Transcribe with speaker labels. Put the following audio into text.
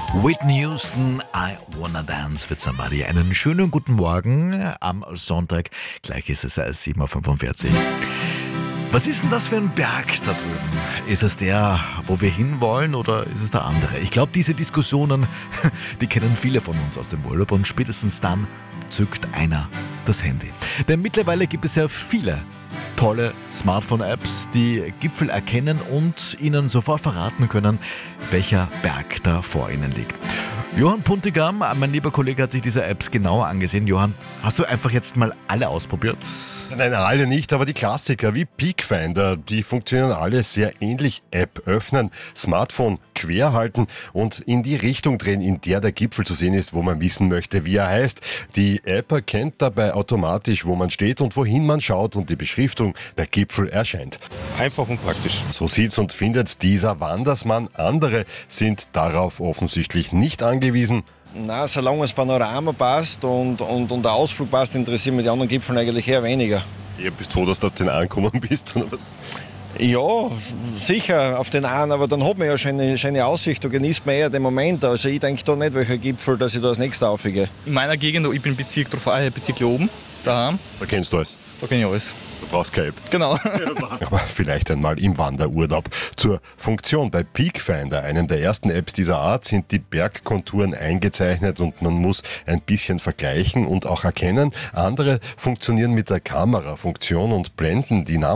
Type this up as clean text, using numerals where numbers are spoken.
Speaker 1: Whitney Houston, I Wanna Dance with Somebody. Einen schönen guten Morgen am Sonntag. Gleich ist es 7.45 Uhr. Was ist denn das für ein Berg da drüben? Ist es der, wo wir hinwollen, oder ist es der andere? Ich glaube, diese Diskussionen, die kennen viele von uns aus dem Urlaub, und spätestens dann zückt einer das Handy. Denn mittlerweile gibt es ja viele tolle Smartphone-Apps, die Gipfel erkennen und Ihnen sofort verraten können, welcher Berg da vor Ihnen liegt. Johann Puntigam, mein lieber Kollege, hat sich diese Apps genauer angesehen. Johann, hast du einfach jetzt mal alle ausprobiert?
Speaker 2: Nein, alle nicht, aber die Klassiker wie Peakfinder, die funktionieren alle sehr ähnlich. App öffnen, Smartphone quer halten und in die Richtung drehen, in der der Gipfel zu sehen ist, wo man wissen möchte, wie er heißt. Die App erkennt dabei automatisch, wo man steht und wohin man schaut, und die Beschriftung der Gipfel erscheint.
Speaker 3: Einfach und praktisch.
Speaker 2: So sieht's und findet dieser Wandersmann. Andere sind darauf offensichtlich nicht angewiesen.
Speaker 3: Na, solange das Panorama passt und der Ausflug passt, interessieren mich die anderen Gipfel eigentlich eher weniger.
Speaker 2: Ihr bist froh, dass du auf den angekommen bist, oder was?
Speaker 3: Ja, sicher auf den einen, aber dann hat man ja schöne Aussicht, da genießt man eher den Moment. Also ich denke da nicht, welcher Gipfel, dass ich da als nächstes aufgehe.
Speaker 4: In meiner Gegend, ich bin Bezirk hier oben, daheim,
Speaker 2: Da kennst du alles.
Speaker 4: da kenne ich alles.
Speaker 2: Du brauchst keine App.
Speaker 4: Genau.
Speaker 2: Aber vielleicht einmal im Wanderurlaub. Zur Funktion bei Peakfinder, einem der ersten Apps dieser Art, sind die Bergkonturen eingezeichnet und man muss ein bisschen vergleichen und auch erkennen. Andere funktionieren mit der Kamerafunktion und blenden die Namen